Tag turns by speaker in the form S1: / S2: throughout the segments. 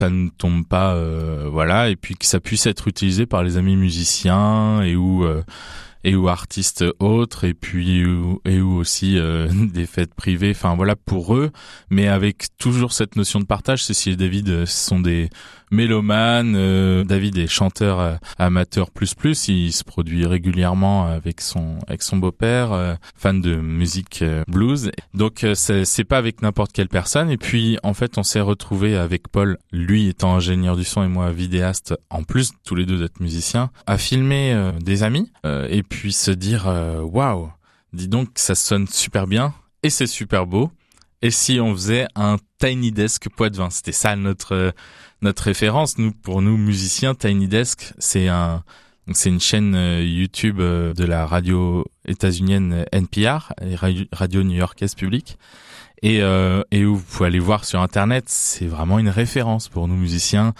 S1: ça ne tombe pas, voilà, et puis que ça puisse être utilisé par les amis musiciens et ou artistes autres, et puis ou aussi des fêtes privées, enfin voilà, pour eux, mais avec toujours cette notion de partage. Cécile et David sont des mélomanes, David est chanteur amateur plus, il se produit régulièrement avec son beau-père, fan de musique blues, donc c'est pas avec n'importe quelle personne. Et puis en fait on s'est retrouvés avec Paul, lui étant ingénieur du son et moi vidéaste, en plus tous les deux d'être musiciens, à filmer des amis, et puis se dire waouh, dis donc ça sonne super bien et c'est super beau, et si on faisait un Tiny Desk Poitevin. C'était ça notre référence, pour nous musiciens. Tiny Desk, c'est une chaîne YouTube de la radio états-unienne NPR, radio new-yorkaise publique, et où vous pouvez aller voir sur internet. C'est vraiment une référence pour nous musiciens.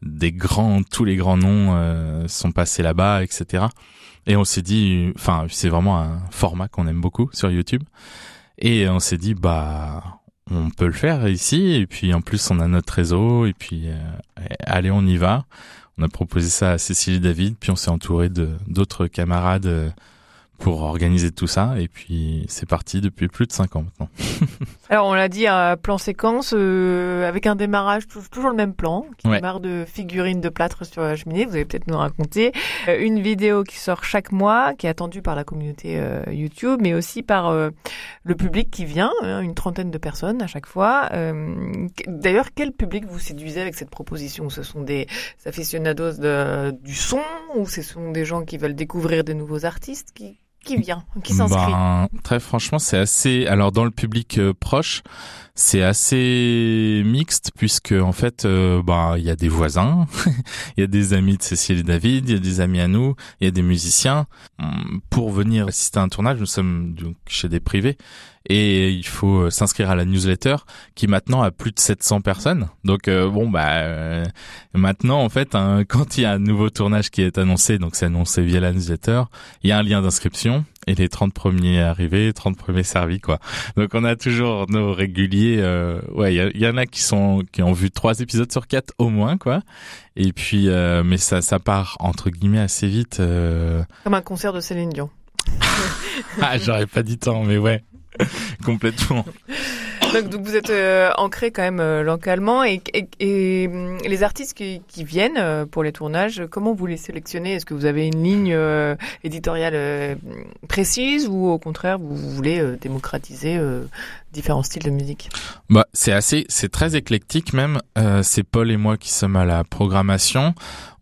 S1: Tous les grands noms sont passés là-bas, etc. Et on s'est dit, enfin, c'est vraiment un format qu'on aime beaucoup sur YouTube. Et on s'est dit, on peut le faire ici, et puis en plus on a notre réseau, et puis allez, on y va. On a proposé ça à Cécile et David, puis on s'est entouré d'autres camarades pour organiser tout ça, et puis c'est parti depuis plus de 5 ans maintenant.
S2: Alors on l'a dit, plan séquence, avec un démarrage toujours le même plan, qui démarre de figurines de plâtre sur la cheminée. Vous allez peut-être nous raconter une vidéo qui sort chaque mois, qui est attendue par la communauté YouTube, mais aussi par le public qui vient, une 30aine de personnes à chaque fois. D'ailleurs, quel public vous séduisez avec cette proposition? Ce sont des aficionados du son, ou ce sont des gens qui veulent découvrir de nouveaux artistes? Qui vient, qui s'inscrit?
S1: Très franchement, c'est assez. Alors dans le public proche, c'est assez mixte, puisque en fait, il y a des voisins, il y a des amis de Cécile et David, il y a des amis à nous, il y a des musiciens. Pour venir assister à un tournage, nous sommes donc chez des privés, et il faut s'inscrire à la newsletter, qui maintenant a plus de 700 personnes. Donc maintenant en fait, quand il y a un nouveau tournage qui est annoncé, donc c'est annoncé via la newsletter, il y a un lien d'inscription, et les 30 premiers arrivés, 30 premiers servis, quoi. Donc on a toujours nos réguliers, il y en a qui ont vu 3 épisodes sur 4 au moins, quoi. Et puis mais ça part entre guillemets assez vite,
S2: comme un concert de Céline Dion.
S1: J'aurais pas dit tant, mais ouais. Complètement.
S2: Donc vous êtes ancré quand même localement, et les artistes qui viennent pour les tournages, comment vous les sélectionnez? Est-ce que vous avez une ligne éditoriale précise, ou au contraire vous voulez démocratiser différents styles de musique?
S1: C'est très éclectique même. C'est Paul et moi qui sommes à la programmation.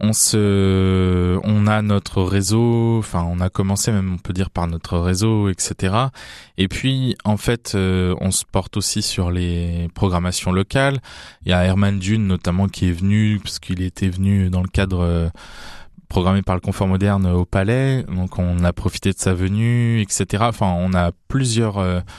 S1: On a notre réseau, enfin on a commencé même, on peut dire, par notre réseau, etc. Et puis en fait on se porte aussi sur les programmations locales. Il y a Herman Dune notamment qui est venu, parce qu'il était venu dans le cadre programmé par le Confort Moderne au Palais, donc on a profité de sa venue, etc. Enfin on a plusieurs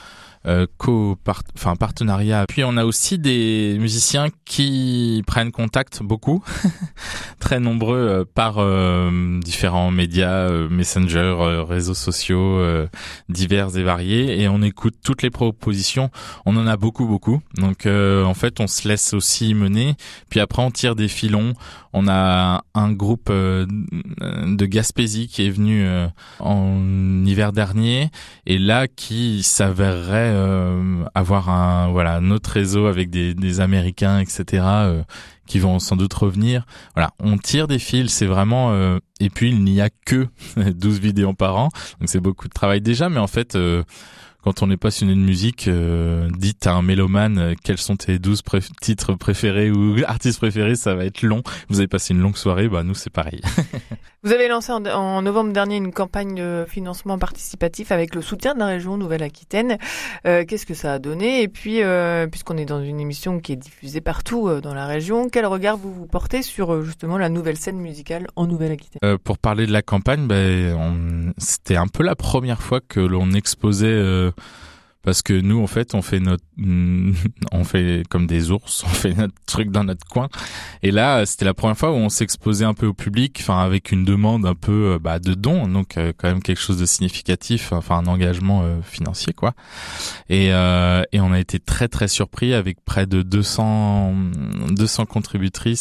S1: partenariat. Puis on a aussi des musiciens qui prennent contact beaucoup, très nombreux, par différents médias, Messenger, réseaux sociaux divers et variés, et on écoute toutes les propositions. On en a beaucoup. Donc en fait on se laisse aussi mener, puis après on tire des filons. On a un groupe de Gaspésie qui est venu en hiver dernier, et là qui s'avérerait avoir un autre réseau avec des Américains, etc., qui vont sans doute revenir. Voilà, on tire des fils, c'est vraiment et puis il n'y a que 12 vidéos par an, donc c'est beaucoup de travail déjà, mais en fait quand on est passionné de musique, dites à un mélomane quels sont tes 12 titres préférés ou artistes préférés, ça va être long. Vous avez passé une longue soirée, nous c'est pareil.
S2: Vous avez lancé en novembre dernier une campagne de financement participatif avec le soutien de la région Nouvelle-Aquitaine. Qu'est-ce que ça a donné? Et puis, puisqu'on est dans une émission qui est diffusée partout dans la région, quel regard vous portez sur justement la nouvelle scène musicale en Nouvelle-Aquitaine? Pour
S1: parler de la campagne, c'était un peu la première fois que l'on exposait... parce que nous en fait on fait comme des ours, on fait notre truc dans notre coin, et là c'était la première fois où on s'exposait un peu au public, enfin avec une demande un peu de dons, donc quand même quelque chose de significatif, enfin un engagement financier, quoi. Et on a été très très surpris avec près de 200 contributrices